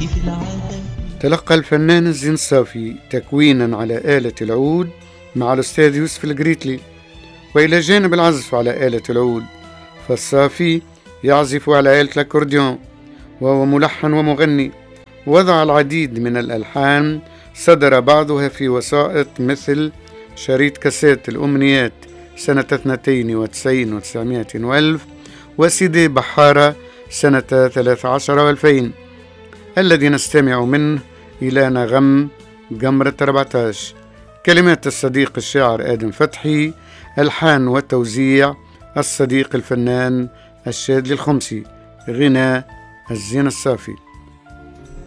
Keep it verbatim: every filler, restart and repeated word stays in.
تلقى الفنان الزين الصافي تكوينا على آلة العود مع الأستاذ يوسف القريتلي، وإلى جانب العزف على آلة العود فالصافي يعزف على آلة الأكورديون، وهو ملحن ومغني. وضع العديد من الألحان صدر بعضها في وسائط مثل شريط كاسيت الأمنيات سنة اثنتين وتسعين وتسعمائة وألف، وسيدي بحارة سنة ثلاث عشر وألفين، الذي نستمع منه إلى نغم قمرة أربعة عشر. كلمات الصديق الشاعر آدم فتحي، ألحان وتوزيع الصديق الفنان الشاذلي الخمسي، غناء الزين الصافي.